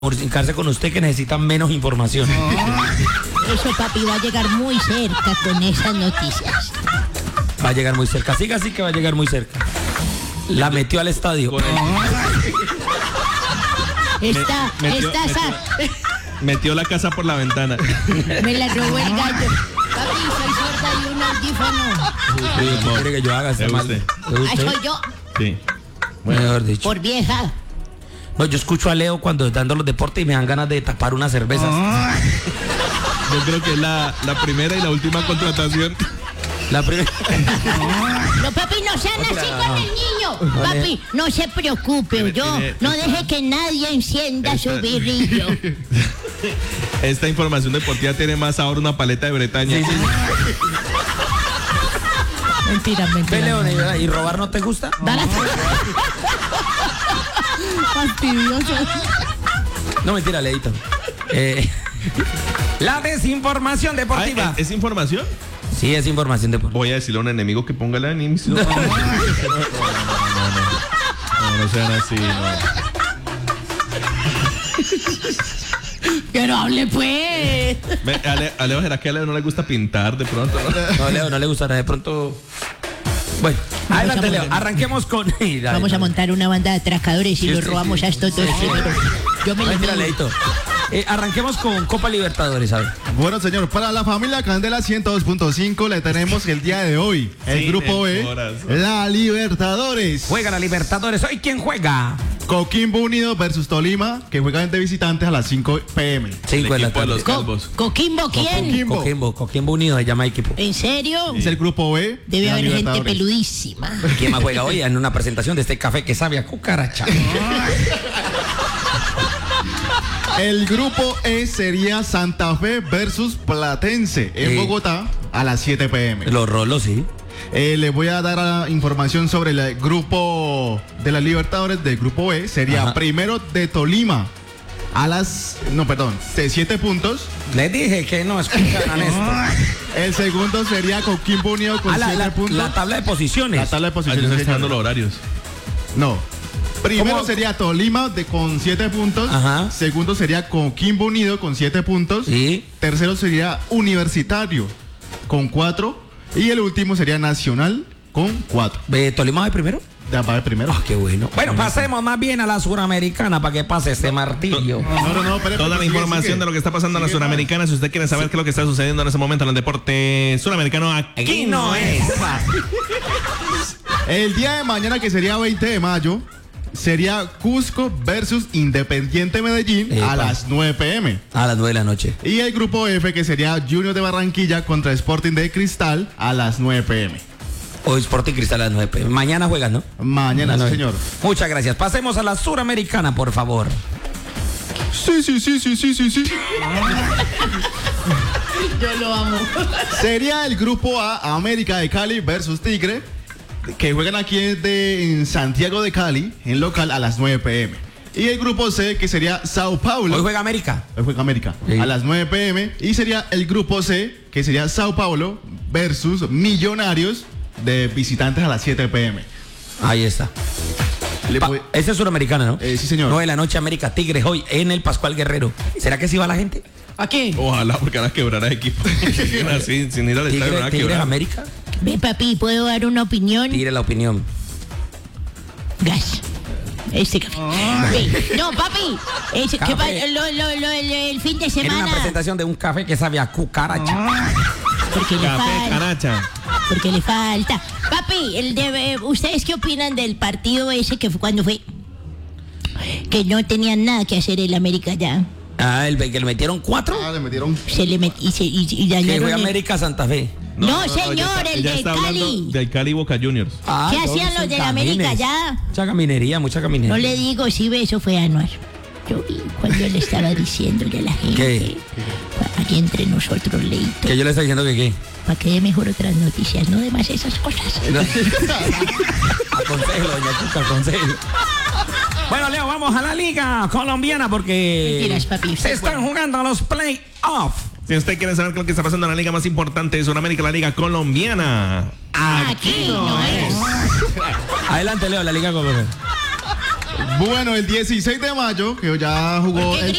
comunicarse con usted que necesitan menos información. Eso, papi, va a llegar muy cerca con esas noticias. Va a llegar muy cerca. Siga así que va a llegar muy cerca. La metió al estadio. Metió la casa por la ventana. Me la robó el gallo. Papi, soy sorda y un audífono. ¿Qué quiere que yo haga? ¿Es usted? Ah, soy yo. Sí. Mejor dicho. Por vieja. No, yo escucho a Leo cuando dando los deportes y me dan ganas de tapar unas cervezas. Yo creo que es la primera y la última contratación. La primera. No, papi, no sean así con el niño. Papi, no se preocupe. Yo no deje que nadie encienda su birrillo. Esta información deportiva tiene más ahora una paleta de Bretaña. Sí, sí, sí. Mentira. Ve, Leo, ¿y robar no te gusta? Fastidioso. No, mentira, Leito. La desinformación deportiva. ¿Es información? Sí, es información deportiva. Voy a decirle a un enemigo que ponga la emisión. No sean así, no. Que no hable, pues. A Leo, ¿será que a Leo no le gusta pintar de pronto? No, Leo, no le gustará de pronto. Bueno, adelante, Leo. Arranquemos con. Vamos a montar una banda de atracadores y los robamos a estos dos primero. Yo me lo Mentira, digo. Leito. Arranquemos con Copa Libertadores, a ver. Bueno, señor, para la familia Candela 102.5 le tenemos el día de hoy el grupo B, la Libertadores. Juega la Libertadores. ¿Hoy quién juega? Coquimbo Unido versus Tolima, que juegan de visitantes a las 5 p.m. 5 de la tarde. Los calvos. ¿Coquimbo quién? Coquimbo Unido se llama equipo. ¿En serio? Es el grupo B. Debe de la haber gente Libertadores. peludísima. ¿Quién más juega hoy? En una presentación de este café que sabe a cucaracha. El grupo E sería Santa Fe versus Platense en Bogotá a las 7 p.m. Los rolos, sí. Les voy a dar información sobre el grupo de las Libertadores del grupo B. Sería primero de Tolima a las... No, perdón, de 7 puntos. Les dije que no escucharan esto. El segundo sería Coquimbo Unido con 7 puntos. La tabla de posiciones. La tabla de posiciones. Ahí están señor. dando los horarios. No. Primero ¿Cómo? sería Tolima con 7 puntos. Ajá. Segundo sería Coquimbo Unido con 7 puntos. Sí. Tercero sería Universitario con 4. Y el último sería Nacional con 4. ¿Tolima va primero? Ya va el primero. Qué bueno. Bueno, pasemos más bien a la Suramericana para que pase este martillo. No, espere, Toda la información de lo que está pasando en la Suramericana, si usted quiere saber qué es lo que está sucediendo en ese momento en el deporte suramericano, aquí no es. El día de mañana, que sería 20 de mayo, sería Cusco versus Independiente Medellín a las 9 p.m. A las 9 de la noche. Y el grupo F, que sería Junior de Barranquilla contra Sporting de Cristal a las 9 p.m. Hoy Sporting Cristal a las 9 p.m. Mañana juegan, ¿no? Mañana, sí, señor. Muchas gracias. Pasemos a la Suramericana, por favor. Sí. Yo lo amo. Sería el grupo A, América de Cali versus Tigre, que juegan aquí en Santiago de Cali, en local, a las 9 p.m. Y el grupo C, que sería Sao Paulo. Hoy juega América. Hoy juega América, Sí. a las 9 p.m. Y sería el grupo C, que sería Sao Paulo versus Millonarios de visitantes a las 7 p.m. Ahí está. Ese es Suramericana, ¿no? Sí, señor. 9 de la noche, América Tigres hoy en el Pascual Guerrero. ¿Será que sí va la gente? ¿A qué? Ojalá, porque ahora quebrará equipo. Así, sin ir al estadio, van a Tigres quebrar. América. Ve, papi, ¿puedo dar una opinión? Tire la opinión. Gas. Este café. Ve, no, papi. Café. El fin de Era una semana. presentación de un café que sabe a cucaracha. Porque le Café falta. Caracha. Porque le falta. Papi, ¿ustedes qué opinan del partido ese que fue cuando fue? Que no tenían nada que hacer el América ya. El que le metieron 4. Le metieron. Se le met y Que dañaron fue el- América Santa Fe. No, señor, el Ella de está hablando Cali. del Cali Boca Juniors. ¿Qué hacían los de la América ya? Mucha caminería, mucha caminería. No le digo, sí, ve, eso fue Anuar. Yo vi cuando le estaba diciéndole a la gente. ¿Qué? Aquí entre nosotros, Leito. Que yo le estoy diciendo que qué. Para que dé mejor otras noticias, no de más esas cosas. Aconsejo, doña Cuca, aconsejo. Bueno, Leo, vamos a la liga colombiana porque Mentiras, papi. se están jugando los playoffs. Si usted quiere saber qué es lo que está pasando en la liga más importante de Sudamérica, la liga colombiana, Aquí no es. Adelante, Leo, la liga colombiana. Bueno, el 16 de mayo, que ya jugó ¿Por qué el